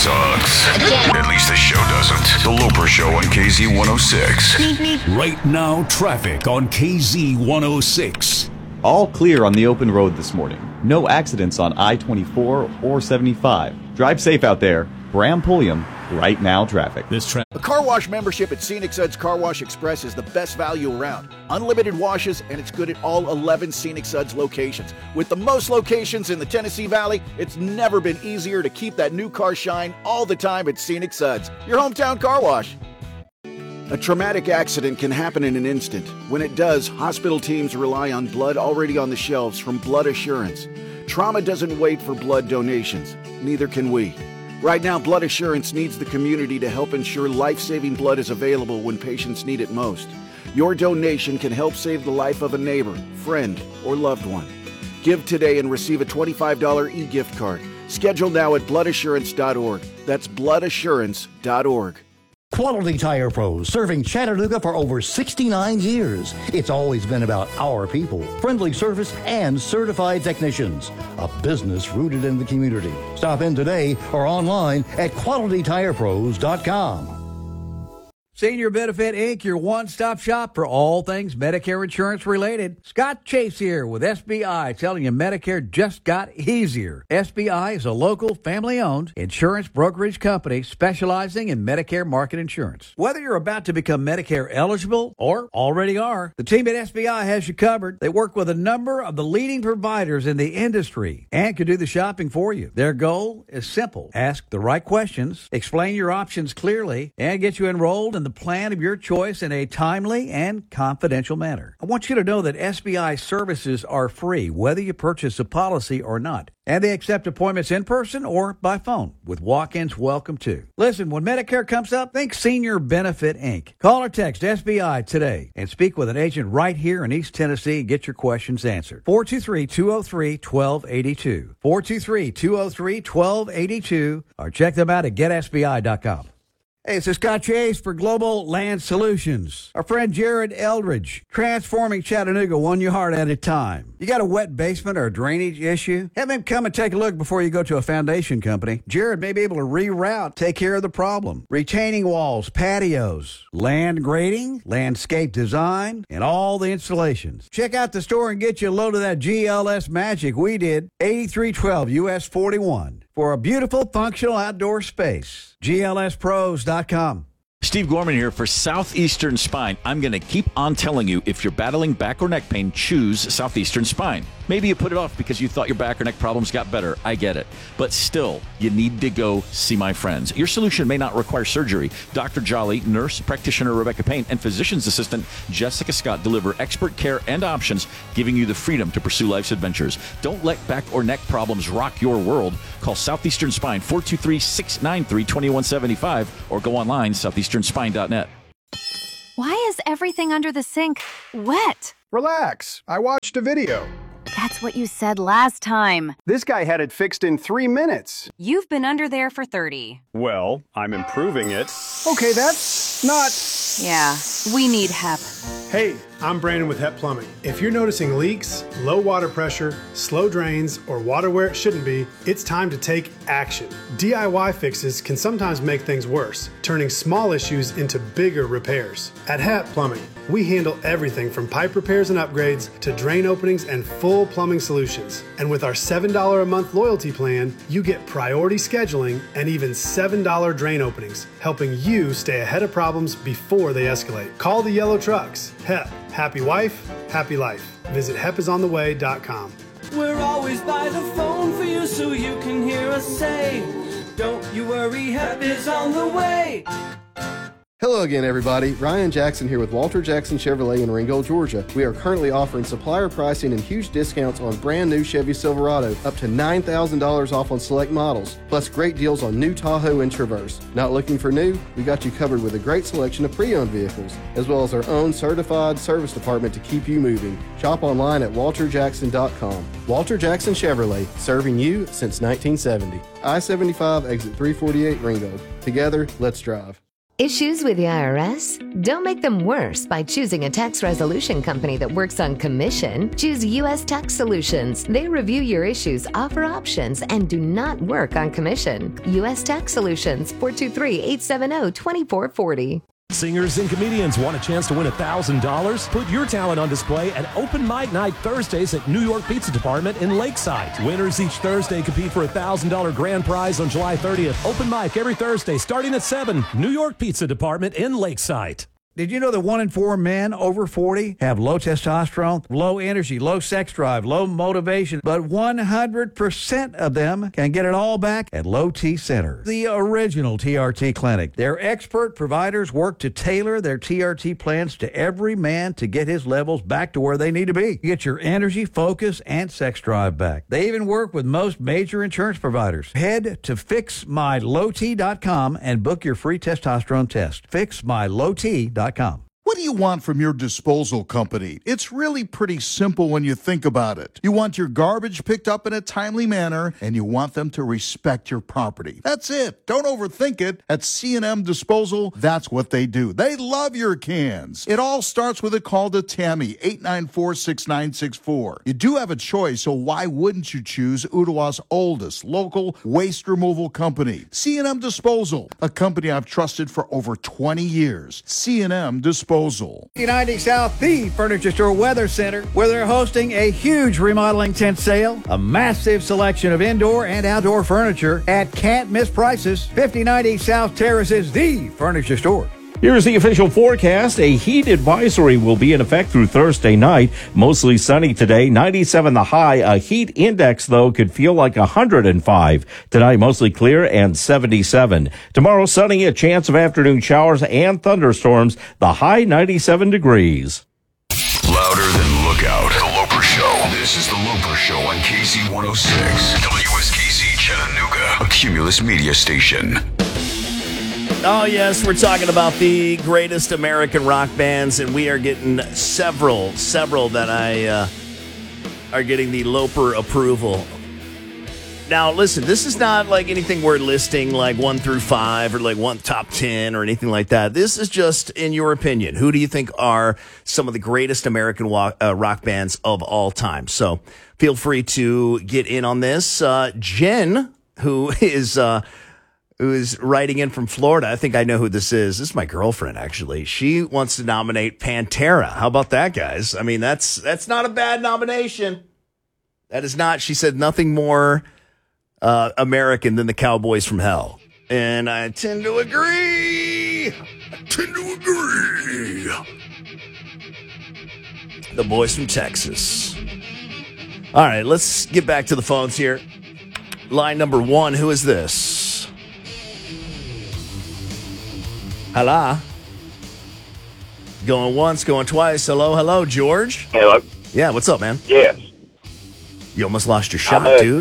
sucks. At least the show doesn't. The Loper Show on KZ 106. Right now, traffic on KZ 106. All clear on the open road this morning. No accidents on I-24 or 75. Drive safe out there. Bram Pulliam, Right Now Traffic. A car wash membership at Scenic Suds Car Wash Express is the best value around. Unlimited washes, and it's good at all 11 Scenic Suds locations. With the most locations in the Tennessee Valley, it's never been easier to keep that new car shine all the time at Scenic Suds, your hometown car wash. A traumatic accident can happen in an instant. When it does, hospital teams rely on blood already on the shelves from Blood Assurance. Trauma doesn't wait for blood donations. Neither can we. Right now, Blood Assurance needs the community to help ensure life-saving blood is available when patients need it most. Your donation can help save the life of a neighbor, friend, or loved one. Give today and receive a $25 e-gift card. Schedule now at bloodassurance.org. That's bloodassurance.org. Quality Tire Pros, serving Chattanooga for over 69 years. It's always been about our people, friendly service, and certified technicians. A business rooted in the community. Stop in today or online at QualityTirePros.com. Senior Benefit Inc., your one-stop shop for all things Medicare insurance related. Scott Chase here with SBI, telling you Medicare just got easier. SBI is a local, family-owned insurance brokerage company specializing in Medicare market insurance. Whether you're about to become Medicare eligible or already are, the team at SBI has you covered. They work with a number of the leading providers in the industry and can do the shopping for you. Their goal is simple. Ask the right questions, explain your options clearly, and get you enrolled in the plan of your choice in a timely and confidential manner. I want you to know that SBI services are free, whether you purchase a policy or not. And they accept appointments in person or by phone, with walk-ins welcome too. Listen, when Medicare comes up, think Senior Benefit Inc. Call or text SBI today and speak with an agent right here in East Tennessee and get your questions answered. 423-203-1282. 423-203-1282. Or check them out at getsbi.com. Hey, this is Scott Chase for Global Land Solutions. Our friend Jared Eldridge, transforming Chattanooga one yard at a time. You got a wet basement or a drainage issue? Have him come and take a look before you go to a foundation company. Jared may be able to reroute, take care of the problem. Retaining walls, patios, land grading, landscape design, and all the installations. Check out the store and get you a load of that GLS magic we did. 8312 US 41. For a beautiful, functional outdoor space. GLSpros.com. Steve Gorman here for Southeastern Spine. I'm going to keep on telling you, if you're battling back or neck pain, choose Southeastern Spine. Maybe you put it off because you thought your back or neck problems got better. I get it. But still, you need to go see my friends. Your solution may not require surgery. Dr. Jolly, nurse practitioner Rebecca Payne, and physician's assistant Jessica Scott deliver expert care and options, giving you the freedom to pursue life's adventures. Don't let back or neck problems rock your world. Call Southeastern Spine, 423-693-2175, or go online, southeasternspine.net. Why is everything under the sink wet? Relax. I watched a video. That's what you said last time. This guy had it fixed in 3 minutes. You've been under there for 30. Well, I'm improving it. Okay, that's not... Yeah, we need HEP. Hey, I'm Brandon with HEP Plumbing. If you're noticing leaks, low water pressure, slow drains, or water where it shouldn't be, it's time to take action. DIY fixes can sometimes make things worse, turning small issues into bigger repairs. At HEP Plumbing, we handle everything from pipe repairs and upgrades to drain openings and full plumbing solutions. And with our $7 a month loyalty plan, you get priority scheduling and even $7 drain openings, helping you stay ahead of problems before they escalate. Call the yellow trucks. HEP. Happy wife, happy life. Visit hepisontheway.com. We're always by the phone for you so you can hear us say, don't you worry, HEP is on the way. Hello again, everybody. Ryan Jackson here with Walter Jackson Chevrolet in Ringgold, Georgia. We are currently offering supplier pricing and huge discounts on brand new Chevy Silverado, up to $9,000 off on select models, plus great deals on new Tahoe and Traverse. Not looking for new? We got you covered with a great selection of pre-owned vehicles, as well as our own certified service department to keep you moving. Shop online at walterjackson.com. Walter Jackson Chevrolet, serving you since 1970. I-75 exit 348 Ringgold. Together, let's drive. Issues with the IRS? Don't make them worse by choosing a tax resolution company that works on commission. Choose U.S. Tax Solutions. They review your issues, offer options, and do not work on commission. U.S. Tax Solutions, 423-870-2440. Singers and comedians want a chance to win $1,000? Put your talent on display at Open Mic Night Thursdays at New York Pizza Department in Lakeside. Winners each Thursday compete for a $1,000 grand prize on July 30th. Open mic every Thursday starting at 7. New York Pizza Department in Lakeside. Did you know that 1 in 4 men over 40 have low testosterone, low energy, low sex drive, low motivation, but 100% of them can get it all back at Low T Center, the original TRT clinic. Their expert providers work to tailor their TRT plans to every man to get his levels back to where they need to be. You get your energy, focus, and sex drive back. They even work with most major insurance providers. Head to fixmylowt.com and book your free testosterone test. Fixmylowt.com. What do you want from your disposal company? It's really pretty simple when you think about it. You want your garbage picked up in a timely manner, and you want them to respect your property. That's it. Don't overthink it. At C&M Disposal, that's what they do. They love your cans. It all starts with a call to Tammy, 894-6964. You do have a choice, so why wouldn't you choose Ottawa's oldest local waste removal company? C&M Disposal, a company I've trusted for over 20 years. C&M Disposal. 90 South, the Furniture Store Weather Center, where they're hosting a huge remodeling tent sale, a massive selection of indoor and outdoor furniture at can't miss prices. 5090 South Terrace is the Furniture Store. Here's the official forecast. A heat advisory will be in effect through Thursday night. Mostly sunny today, 97 the high. A heat index, though, could feel like 105. Tonight, mostly clear and 77. Tomorrow, sunny, a chance of afternoon showers and thunderstorms. The high 97 degrees. Louder than Lookout. The Loper Show. This is The Loper Show on KZ106. WSKZ Chattanooga. A Cumulus media station. Oh, yes, we're talking about the greatest American rock bands, and we are getting several that are getting the Loper approval. Now, listen, this is not like anything we're listing like 1 through 5 or like one top 10 or anything like that. This is just, in your opinion, who do you think are some of the greatest American rock bands of all time? So feel free to get in on this. Jen, who is writing in from Florida. I think I know who this is. This is my girlfriend, actually. She wants to nominate Pantera. How about that, guys? I mean, that's not a bad nomination. That is not. She said nothing more American than the Cowboys from Hell. And I tend to agree. The boys from Texas. All right, let's get back to the phones here. Line number 1, who is this? Hello. Going once, going twice. Hello, George. Hello. Yeah, what's up, man? Yes. You almost lost your shot, dude.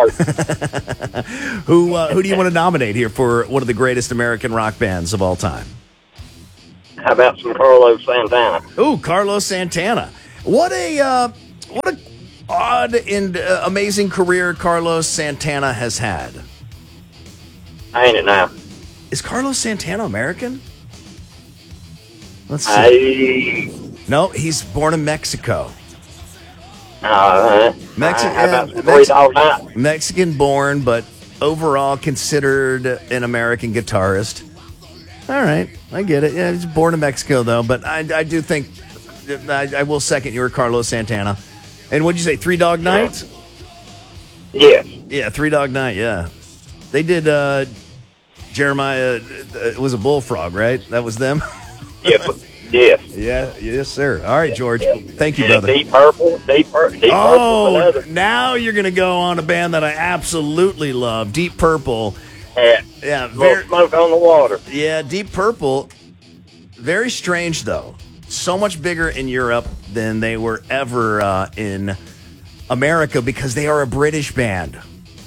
Who do you want to nominate here for one of the greatest American rock bands of all time? How about some Carlos Santana? Ooh, Carlos Santana. What a odd and amazing career Carlos Santana has had. Ain't it now? Is Carlos Santana American? Let's see. No, he's born in Mexico. Mexican born, but overall considered an American guitarist. All right, I get it. Yeah, he's born in Mexico, though, but I do think I will second your Carlos Santana. And what'd you say, Three Dog Night? Yes. Yeah, Three Dog Night, yeah. They did Jeremiah, it was a bullfrog, right? That was them? Yes. Yes. Yeah, yes, sir. All right, George. Thank you, brother. Deep Purple. Oh, now you're going to go on a band that I absolutely love, Deep Purple. Yeah. Smoke on the Water. Yeah, Deep Purple. Very strange, though. So much bigger in Europe than they were ever in America because they are a British band.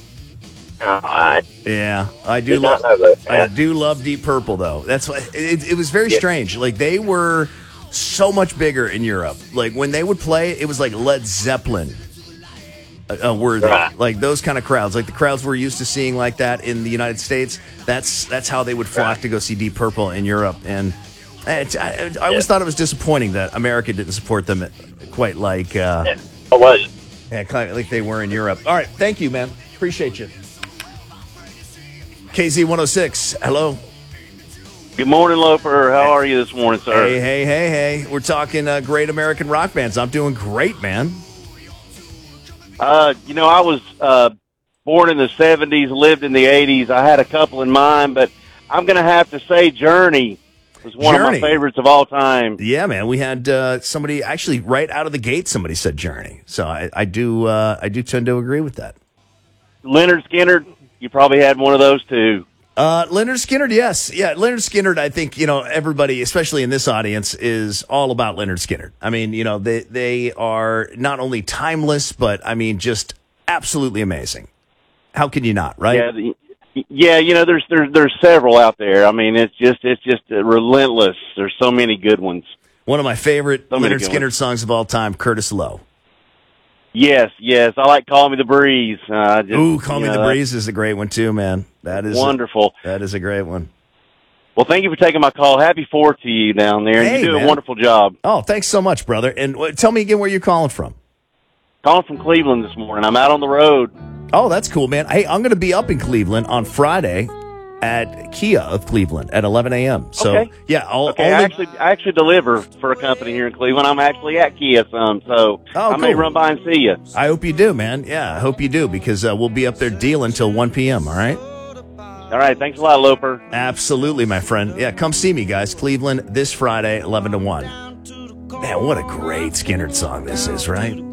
Yeah, I do love. I do love Deep Purple, though. That's why it was very strange. Like they were so much bigger in Europe. Like when they would play, it was like Led Zeppelin. worthy. Right. Like those kind of crowds, like the crowds we're used to seeing like that in the United States. That's how they would flock to go see Deep Purple in Europe. And I always thought it was disappointing that America didn't support them quite like like they were in Europe. All right, thank you, man. Appreciate you. KZ 106. Hello. Good morning, Loper. How are you this morning, sir? Hey. We're talking great American rock bands. I'm doing great, man. I was born in the 70s, lived in the 80s. I had a couple in mind, but I'm going to have to say Journey was one of my favorites of all time. Yeah, man. We had somebody actually right out of the gate. Somebody said Journey, so I do tend to agree with that. Leonard Skinner, you probably had one of those too. Leonard Skinner, yes. Yeah, Leonard Skinner, I think, everybody, especially in this audience, is all about Leonard Skinner. I mean, they are not only timeless, but, I mean, just absolutely amazing. How can you not, right? Yeah, there's several out there. I mean, it's just relentless. There's so many good ones. One of my favorite Leonard Skinner songs of all time, Curtis Lowe. Yes. I like Call Me the Breeze. Call Me the Breeze is a great one too, man. That is wonderful. That is a great one. Well, thank you for taking my call. Happy 4th to you down there. Hey, you do man. a wonderful job. Oh, thanks so much, brother. And tell me again where you're calling from. Calling from Cleveland this morning. I'm out on the road. Oh, that's cool, man. Hey, I'm going to be up in Cleveland on Friday at Kia of Cleveland at 11 a.m. So, okay. Yeah. I actually deliver for a company here in Cleveland. I'm actually at Kia so I may run by and see you. I hope you do, man. Yeah, I hope you do, because we'll be up there dealing till 1 p.m., all right? All right. Thanks a lot, Loper. Absolutely, my friend. Yeah, come see me, guys. Cleveland this Friday, 11 to 1. Man, what a great Skynyrd song this is, right?